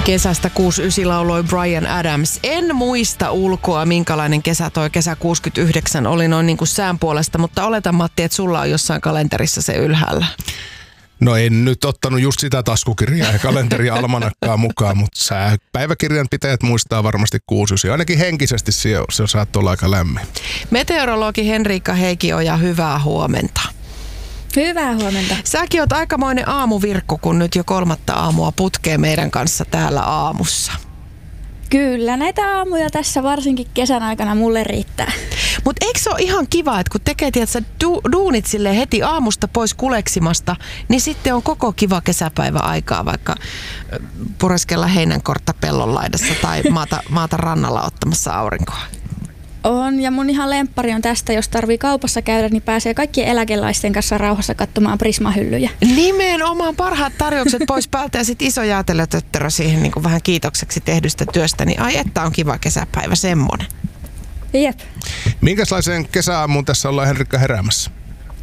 Kesästä 69 lauloi Bryan Adams. En muista ulkoa, minkälainen kesä toi kesä 69 oli noin niin kuin sään puolesta, mutta oletan, Matti, että sulla on jossain kalenterissa se ylhäällä. No en nyt ottanut just sitä taskukirjaa ja kalenteria almanakkaa mukaan, mutta päiväkirjan pitäjät muistaa varmasti 69. Ainakin henkisesti se saattaa olla aika lämmin. Meteorologi Henriikka Heikioja, hyvää huomenta. Hyvää huomenta. Säkin oot aikamoinen aamuvirkku, kun nyt jo 3. aamua putkee meidän kanssa täällä aamussa. Kyllä, näitä aamuja tässä varsinkin kesän aikana mulle riittää. Mutta eikö se ole ihan kiva, että kun tekee duunit silleen heti aamusta pois kuleksimasta, niin sitten on koko kiva kesäpäivä aikaa vaikka pureskella heinänkortta pellon laidassa tai maata rannalla ottamassa aurinkoa. On, ja mun ihan lemppari on tästä, jos tarvii kaupassa käydä, niin pääsee kaikkien eläkeläisten kanssa rauhassa katsomaan Prisma-hyllyjä. Nimenomaan parhaat tarjoukset pois päältä ja sitten iso jäätelötötterö siihen niin kuin vähän kiitokseksi tehdystä työstä, niin ai että on kiva kesäpäivä semmonen. Jep. Minkälaiseen kesäaamuun tässä ollaan, Henrikka, heräämässä?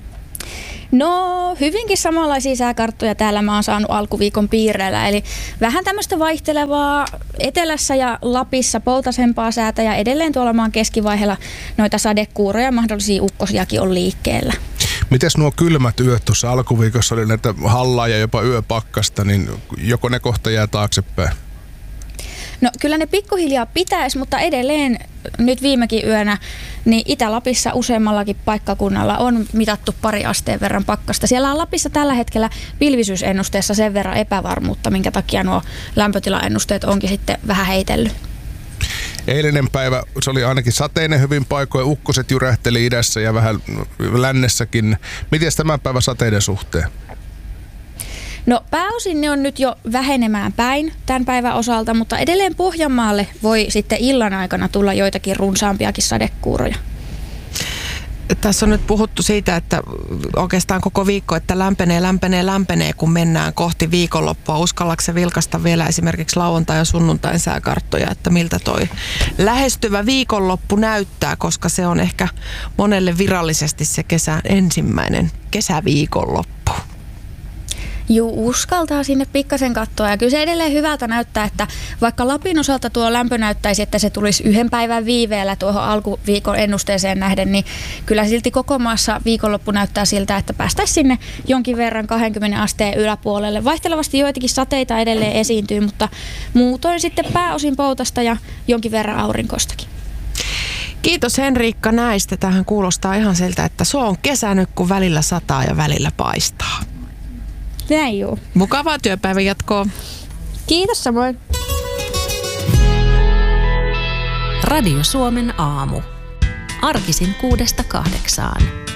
No, hyvinkin samanlaisia sääkarttoja täällä mä oon saanut alkuviikon piireillä, eli vähän tämmöistä vaihtelevaa etelässä ja Lapissa poutasempaa säätä ja edelleen tuolla maan keskivaiheella noita sadekuuroja ja mahdollisia ukkosiakin on liikkeellä. Mites nuo kylmät yöt tuossa alkuviikossa oli näitä hallaa ja jopa yöpakkasta, niin joko ne kohta jää taaksepäin? No kyllä ne pikkuhiljaa pitäisi, mutta edelleen nyt viimekin yönä niin Itä-Lapissa useammallakin paikkakunnalla on mitattu 2 asteen verran pakkasta. Siellä on Lapissa tällä hetkellä pilvisyysennusteessa sen verran epävarmuutta, minkä takia nuo lämpötilaennusteet onkin sitten vähän heitellyt. Eilinen päivä, se oli ainakin sateinen hyvin paikoin, ukkoset jyrähteli idässä ja vähän lännessäkin. Miten tämän päivän sateiden suhteen? No pääosin ne on nyt jo vähenemään päin tämän päivän osalta, mutta edelleen Pohjanmaalle voi sitten illan aikana tulla joitakin runsaampiakin sadekuuroja. Tässä on nyt puhuttu siitä, että oikeastaan koko viikko, että lämpenee, kun mennään kohti viikonloppua. Uskallatko sä vilkaista vielä esimerkiksi lauantai- ja sunnuntain sääkarttoja, että miltä toi lähestyvä viikonloppu näyttää, koska se on ehkä monelle virallisesti se kesän ensimmäinen kesäviikonloppu. Juu, uskaltaa sinne pikkasen katsoa. Ja kyllä se edelleen hyvältä näyttää, että vaikka Lapin osalta tuo lämpö näyttäisi, että se tulisi 1 päivän viiveellä tuohon alkuviikon ennusteeseen nähden, niin kyllä silti koko maassa viikonloppu näyttää siltä, että päästäisiin sinne jonkin verran 20 asteen yläpuolelle. Vaihtelevasti joitakin sateita edelleen esiintyy, mutta muutoin sitten pääosin poutasta ja jonkin verran aurinkoistakin. Kiitos Henriikka näistä. Tähän kuulostaa ihan siltä, että se on kesä nyt, kun välillä sataa ja välillä paistaa. Näin juu. Mukavaa työpäivän jatkoa. Kiitos samoin. Radio Suomen aamu. Arkisin 6–8.